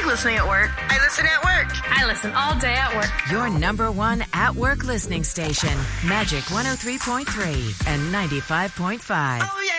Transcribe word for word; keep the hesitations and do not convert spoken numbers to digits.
listening at work. I listen at work. I listen all day at work. Your number one at-work listening station, Magic one oh three point three and ninety-five point five. Oh, yeah.